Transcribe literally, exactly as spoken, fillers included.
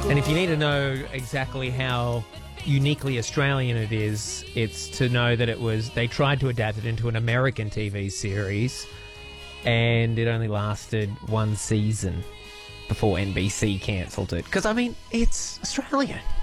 And if you need to know exactly how uniquely Australian it is, it's to know that it was they tried to adapt it into an American T V series, and it only lasted one season before N B C cancelled it. Because, I mean, it's Australian.